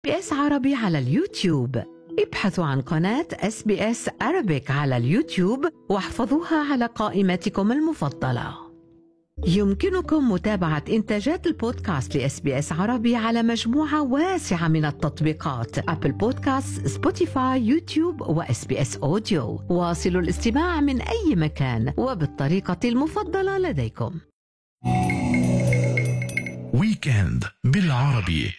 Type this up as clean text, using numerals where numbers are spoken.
SBS عربي على اليوتيوب. ابحثوا عن قناة SBS Arabic على اليوتيوب واحفظوها على قائمتكم المفضلة. يمكنكم متابعة إنتاجات البودكاست لSBS عربي على مجموعة واسعة من التطبيقات: أبل بودكاست، سبوتيفاي، يوتيوب وSBS أوديو. واصلوا الاستماع من أي مكان وبالطريقة المفضلة لديكم. ويكند بالعربي